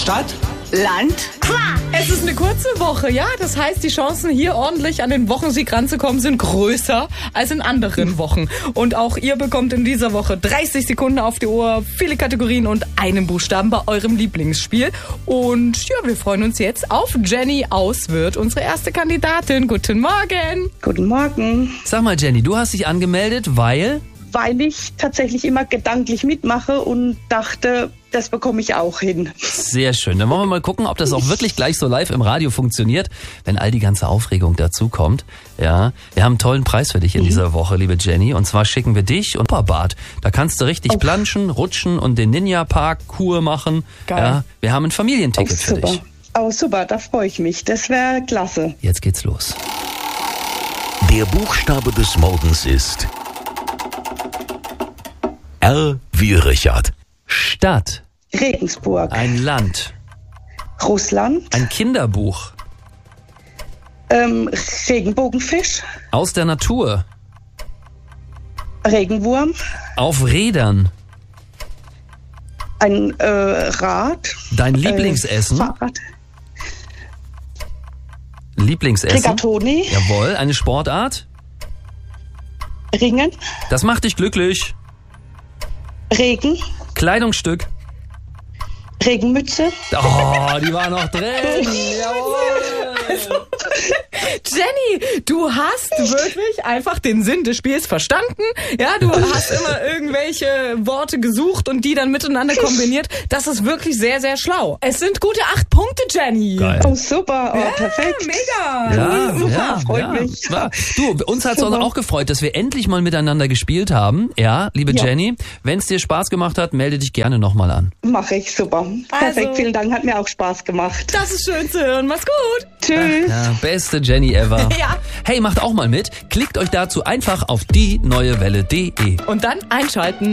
Stadt? Land? Es ist eine kurze Woche, ja. Das heißt, die Chancen, hier ordentlich an den Wochensieg ranzukommen, sind größer als in anderen Wochen. Und auch ihr bekommt in dieser Woche 30 Sekunden auf die Uhr, viele Kategorien und einen Buchstaben bei eurem Lieblingsspiel. Und ja, wir freuen uns jetzt auf Jenny aus Würth, unsere erste Kandidatin. Guten Morgen. Guten Morgen. Sag mal, Jenny, du hast dich angemeldet, weil Ich tatsächlich immer gedanklich mitmache und dachte, das bekomme ich auch hin. Sehr schön. Dann wollen wir mal gucken, ob das auch wirklich gleich so live im Radio funktioniert, wenn all die ganze Aufregung dazukommt. Ja, wir haben einen tollen Preis für dich in dieser Woche, liebe Jenny. Und zwar schicken wir dich und Bad. Da kannst du richtig planschen, rutschen und den Ninja-Park-Kur machen. Geil. Ja, wir haben ein Familienticket für super. dich. Oh, super, da freue ich mich. Das wäre klasse. Jetzt geht's los. Der Buchstabe des Morgens ist R wie Richard. Stadt. Regensburg. Ein Land. Russland. Ein Kinderbuch. Regenbogenfisch. Aus der Natur. Regenwurm. Auf Rädern. Ein Rad. Dein Lieblingsessen. Fahrrad. Lieblingsessen. Rigatoni. Jawohl. Eine Sportart. Ringen. Das macht dich glücklich. Regen. Kleidungsstück. Regenmütze. Oh, die war noch drin. Jawohl. Jenny, du hast wirklich einfach den Sinn des Spiels verstanden. Ja, du hast immer irgendwelche Worte gesucht und die dann miteinander kombiniert. Das ist wirklich sehr, sehr schlau. Es sind gute 8 Punkte, Jenny. Geil. Oh, super. Oh, perfekt. Mega. Ja, freut mich. Ja. Du, uns hat es auch gefreut, dass wir endlich mal miteinander gespielt haben. Ja, liebe Jenny, wenn es dir Spaß gemacht hat, melde dich gerne nochmal an. Mache ich, super. Perfekt, vielen Dank, hat mir auch Spaß gemacht. Das ist schön zu hören. Mach's gut. Tschüss. Ja, beste Jenny ever. Ja. Hey, macht auch mal mit. Klickt euch dazu einfach auf dieneuewelle.de. Und dann einschalten.